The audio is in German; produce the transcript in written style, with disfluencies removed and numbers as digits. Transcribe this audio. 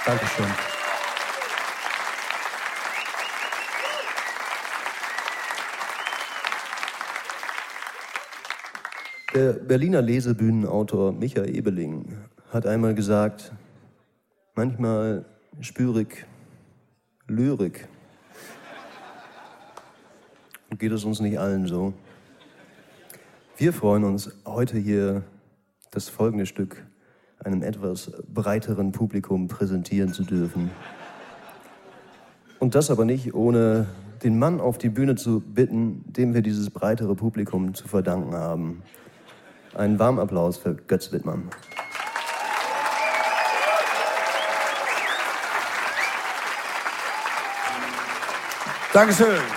Dankeschön. Der Berliner Lesebühnenautor Micha Ebeling hat einmal gesagt, manchmal spüre ich Lyrik. Und geht es uns nicht allen so? Wir freuen uns, heute hier das folgende Stück einem etwas breiteren Publikum präsentieren zu dürfen. Und das aber nicht, ohne den Mann auf die Bühne zu bitten, dem wir dieses breitere Publikum zu verdanken haben. Einen warmen Applaus für Götz Wittmann. Dankeschön.